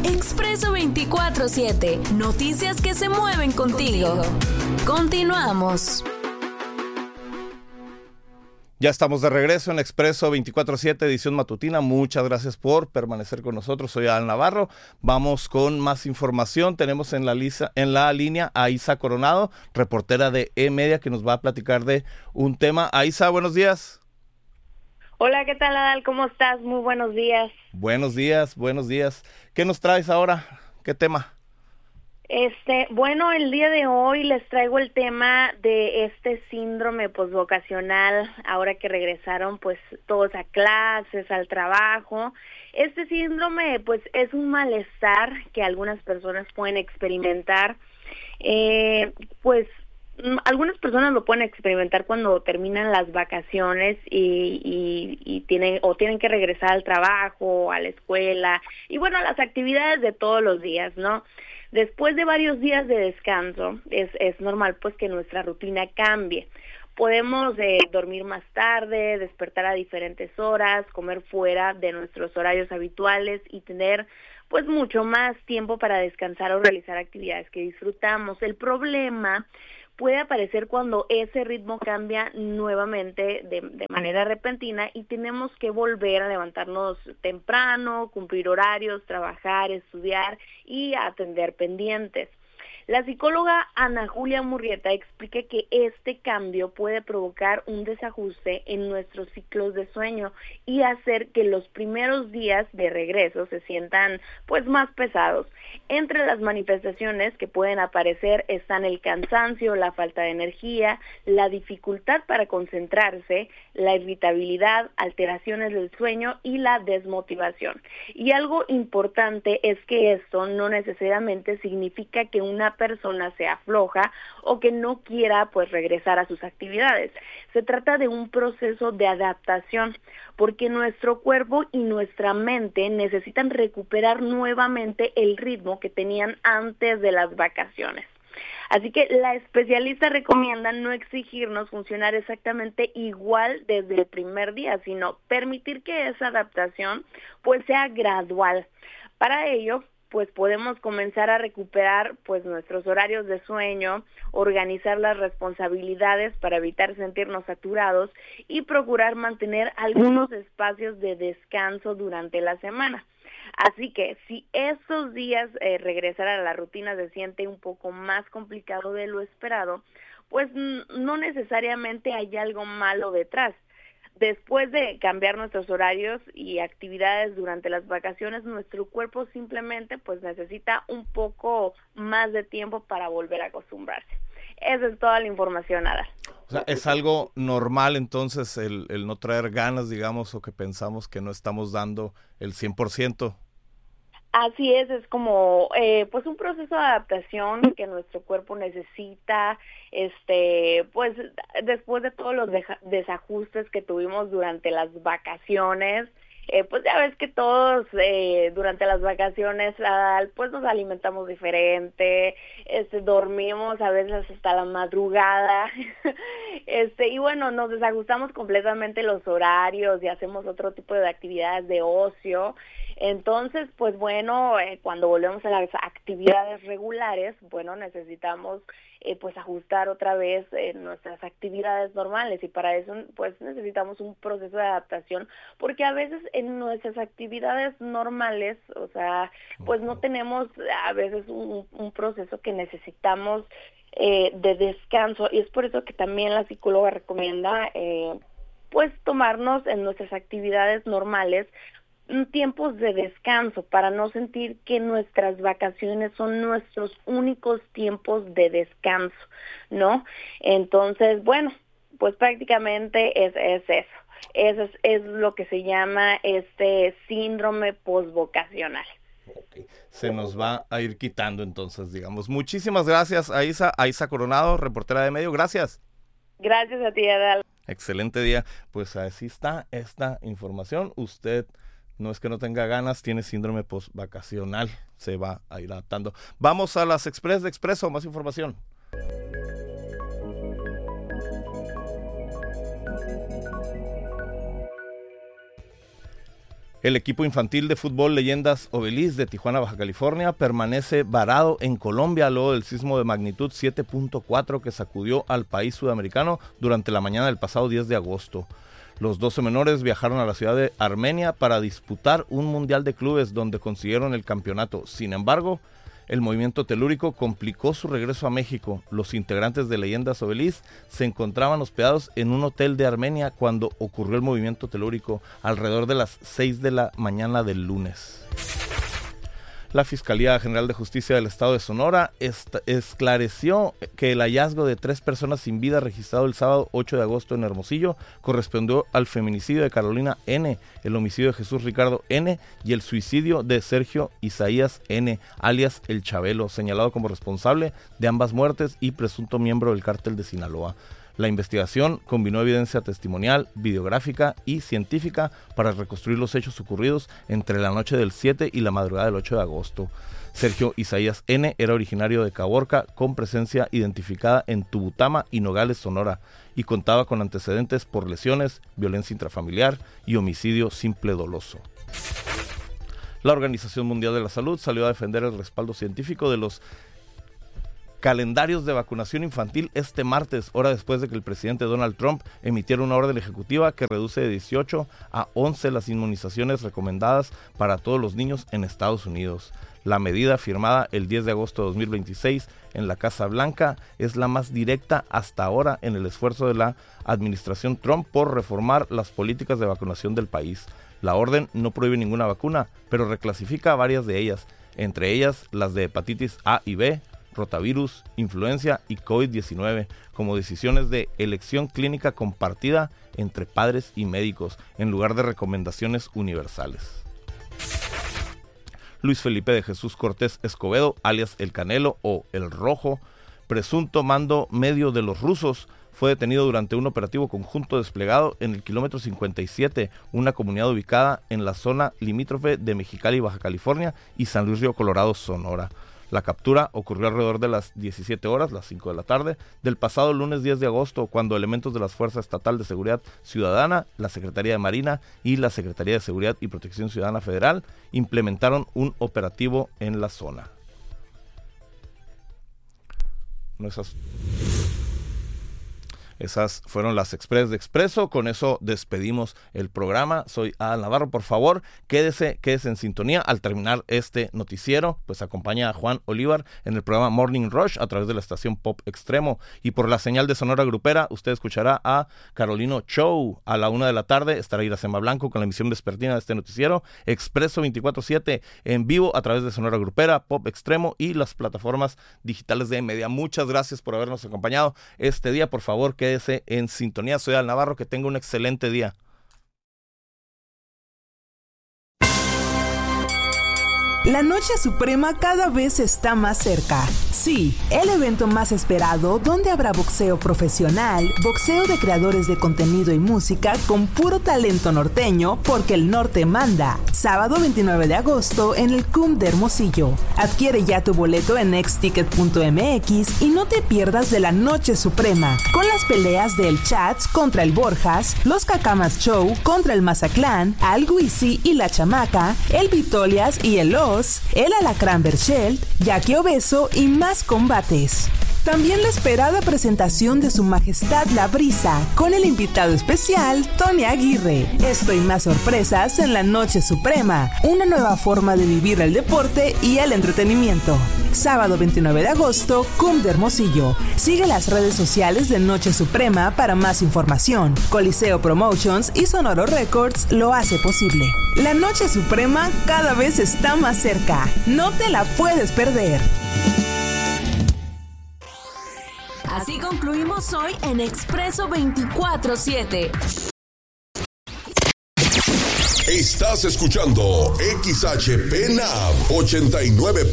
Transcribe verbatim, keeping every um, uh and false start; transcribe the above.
Expreso veinticuatro siete. Noticias que se mueven contigo. Continuamos. Ya estamos de regreso en Expreso veinticuatro siete, edición matutina. Muchas gracias por permanecer con nosotros. Soy Adal Navarro. Vamos con más información. Tenemos en la, lisa, en la línea a Isa Coronado, reportera de E-Media, que nos va a platicar de un tema. Isa, buenos días. Hola, ¿qué tal, Adal? ¿Cómo estás? Muy buenos días. Buenos días, buenos días. ¿Qué nos traes ahora? ¿Qué tema? Este, bueno, el día de hoy les traigo el tema de este síndrome posvocacional, ahora que regresaron pues todos a clases, al trabajo. Este síndrome pues es un malestar que algunas personas pueden experimentar, eh, pues algunas personas lo pueden experimentar cuando terminan las vacaciones y, y, y tienen o tienen que regresar al trabajo, a la escuela y bueno, a las actividades de todos los días, ¿no? Después de varios días de descanso, es, es normal pues que nuestra rutina cambie. Podemos eh, dormir más tarde, despertar a diferentes horas, comer fuera de nuestros horarios habituales y tener pues mucho más tiempo para descansar o realizar actividades que disfrutamos. El problema puede aparecer cuando ese ritmo cambia nuevamente de, de manera repentina y tenemos que volver a levantarnos temprano, cumplir horarios, trabajar, estudiar y atender pendientes. La psicóloga Ana Julia Murrieta explica que este cambio puede provocar un desajuste en nuestros ciclos de sueño y hacer que los primeros días de regreso se sientan pues más pesados. Entre las manifestaciones que pueden aparecer están el cansancio, la falta de energía, la dificultad para concentrarse, la irritabilidad, alteraciones del sueño y la desmotivación. Y algo importante es que esto no necesariamente significa que una persona sea floja o que no quiera pues regresar a sus actividades. Se trata de un proceso de adaptación porque nuestro cuerpo y nuestra mente necesitan recuperar nuevamente el ritmo que tenían antes de las vacaciones. Así que la especialista recomienda no exigirnos funcionar exactamente igual desde el primer día, sino permitir que esa adaptación pues sea gradual. Para ello, pues podemos comenzar a recuperar pues nuestros horarios de sueño, organizar las responsabilidades para evitar sentirnos saturados y procurar mantener algunos espacios de descanso durante la semana. Así que si estos días eh, regresar a la rutina se siente un poco más complicado de lo esperado, pues no necesariamente hay algo malo detrás. Después de cambiar nuestros horarios y actividades durante las vacaciones, nuestro cuerpo simplemente pues necesita un poco más de tiempo para volver a acostumbrarse. Esa es toda la información, Ada. O sea, es algo normal entonces el, el no traer ganas, digamos, o que pensamos que no estamos dando el cien por ciento. Así es, es como eh, pues un proceso de adaptación que nuestro cuerpo necesita, este, pues después de todos los deja- desajustes que tuvimos durante las vacaciones, eh, pues ya ves que todos eh, durante las vacaciones ah, pues nos alimentamos diferente, este, dormimos a veces hasta la madrugada, este, y bueno, nos desajustamos completamente los horarios y hacemos otro tipo de actividades de ocio. Entonces, pues bueno, eh, cuando volvemos a las actividades regulares, bueno, necesitamos eh, pues ajustar otra vez eh, nuestras actividades normales y para eso pues necesitamos un proceso de adaptación porque a veces en nuestras actividades normales, o sea, pues no tenemos a veces un, un proceso que necesitamos eh, de descanso y es por eso que también la psicóloga recomienda eh, pues tomarnos en nuestras actividades normales tiempos de descanso para no sentir que nuestras vacaciones son nuestros únicos tiempos de descanso, ¿no? Entonces, bueno, pues prácticamente es, es eso. Eso es, es lo que se llama este síndrome posvocacional. Okay. Se nos va a ir quitando entonces, digamos. Muchísimas gracias a Isa, a Isa Coronado, reportera de Medio. Gracias. Gracias a ti, Adal. Excelente día. Pues así está esta información. Usted no es que no tenga ganas, tiene síndrome postvacacional, se va a ir adaptando. Vamos a las Express de Expreso, más información. El equipo infantil de fútbol Leyendas Obelis de Tijuana, Baja California, permanece varado en Colombia luego del sismo de magnitud siete punto cuatro que sacudió al país sudamericano durante la mañana del pasado diez de agosto. Los doce menores viajaron a la ciudad de Armenia para disputar un mundial de clubes donde consiguieron el campeonato. Sin embargo, el movimiento telúrico complicó su regreso a México. Los integrantes de Leyendas Obelis se encontraban hospedados en un hotel de Armenia cuando ocurrió el movimiento telúrico alrededor de las seis de la mañana del lunes. La Fiscalía General de Justicia del Estado de Sonora est- esclareció que el hallazgo de tres personas sin vida registrado el sábado ocho de agosto en Hermosillo correspondió al feminicidio de Carolina N., el homicidio de Jesús Ricardo N. y el suicidio de Sergio Isaías N., alias El Chabelo, señalado como responsable de ambas muertes y presunto miembro del cártel de Sinaloa. La investigación combinó evidencia testimonial, videográfica y científica para reconstruir los hechos ocurridos entre la noche del siete y la madrugada del ocho de agosto. Sergio Isaías N. era originario de Caborca, con presencia identificada en Tubutama y Nogales, Sonora, y contaba con antecedentes por lesiones, violencia intrafamiliar y homicidio simple doloso. La Organización Mundial de la Salud salió a defender el respaldo científico de los calendarios de vacunación infantil este martes, hora después de que el presidente Donald Trump emitiera una orden ejecutiva que reduce de dieciocho a once las inmunizaciones recomendadas para todos los niños en Estados Unidos. La medida, firmada el diez de agosto de dos mil veintiséis en la Casa Blanca, es la más directa hasta ahora en el esfuerzo de la administración Trump por reformar las políticas de vacunación del país. La orden no prohíbe ninguna vacuna, pero reclasifica varias de ellas, entre ellas las de hepatitis A y B, rotavirus, influenza y covid diecinueve, como decisiones de elección clínica compartida entre padres y médicos, en lugar de recomendaciones universales. Luis Felipe de Jesús Cortés Escobedo, alias El Canelo o El Rojo, presunto mando medio de los rusos, fue detenido durante un operativo conjunto desplegado en el kilómetro cincuenta y siete, una comunidad ubicada en la zona limítrofe de Mexicali, Baja California, y San Luis Río Colorado, Sonora. La captura ocurrió alrededor de las diecisiete horas, las cinco de la tarde, del pasado lunes diez de agosto, cuando elementos de la Fuerza Estatal de Seguridad Ciudadana, la Secretaría de Marina y la Secretaría de Seguridad y Protección Ciudadana Federal implementaron un operativo en la zona. No esas... Esas fueron las Express de Expreso. Con eso despedimos el programa. Soy Adal Navarro. Por favor, quédese, quédese en sintonía. Al terminar este noticiero, pues acompaña a Juan Olivar en el programa Morning Rush a través de la estación Pop Extremo. Y por la señal de Sonora Grupera, usted escuchará a Carolino Show. A la una de la tarde estará Iracema Blanco con la emisión vespertina de este noticiero. Expreso veinticuatro siete en vivo a través de Sonora Grupera, Pop Extremo y las plataformas digitales de Media. Muchas gracias por habernos acompañado este día. Por favor, que Quédese en sintonía. Soy Adal Navarro, que tenga un excelente día. La Noche Suprema cada vez está más cerca. Sí, el evento más esperado donde habrá boxeo profesional, boxeo de creadores de contenido y música con puro talento norteño, porque el norte manda. Sábado veintinueve de agosto en el C U M de Hermosillo. Adquiere ya tu boleto en exticket punto m x y no te pierdas de la Noche Suprema, con las peleas de El Chats contra el Borjas, los Cacamas Show contra el Mazaclán, Al Guisi y la Chamaca, el Vitolias y el O, el Alacrán Berchelt, Jackie Obeso y más combates. También la esperada presentación de Su Majestad La Brisa, con el invitado especial Tony Aguirre. Esto y más sorpresas en la Noche Suprema, una nueva forma de vivir el deporte y el entretenimiento. Sábado veintinueve de agosto, C U M de Hermosillo. Sigue las redes sociales de Noche Suprema para más información. Coliseo Promotions y Sonoro Records lo hace posible. La Noche Suprema cada vez está más cerca. No te la puedes perder. Así concluimos hoy en Expreso veinticuatro siete. Estás escuchando X H P N A M ochenta y nueve.